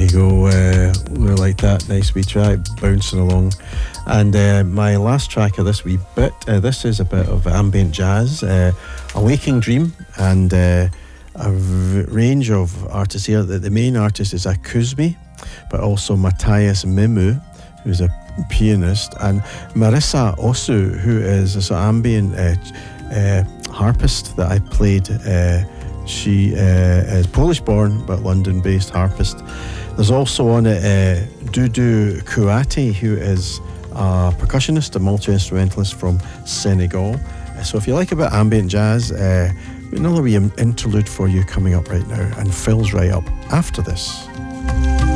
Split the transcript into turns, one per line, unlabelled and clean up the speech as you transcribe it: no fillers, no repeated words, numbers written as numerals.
you go. We like that nice wee track bouncing along. And my last track of this wee bit, this is a bit of ambient jazz, A Waking Dream, and a range of artists here. The main artist is Akuzmi, but also Matthias Mimu, who's a pianist, and Marissa Osu, who is a sort of ambient harpist that I played. She is Polish-born but London-based harpist. There's also on it Doudou Kouati, who is a percussionist, a multi-instrumentalist from Senegal. So if you like a bit of ambient jazz, another wee interlude for you coming up right now, and fills right up after this.